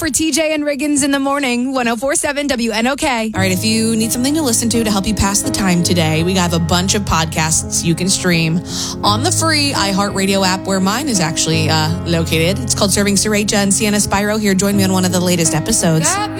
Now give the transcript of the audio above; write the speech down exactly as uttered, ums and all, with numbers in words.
for T J and Riggins in the morning, one oh four point seven W N O K. All right, if you need something to listen to to help you pass the time today, we have a bunch of podcasts you can stream on the free iHeartRadio app where mine is actually uh, located. It's called Serving Sriracha, and Sienna Spyro here. Join me on one of the latest episodes.